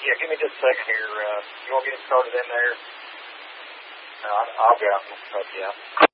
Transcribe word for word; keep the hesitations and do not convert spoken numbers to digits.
Yeah, give me just a second here. Uh, you want to get started in there? Uh, I'll go out and help you out.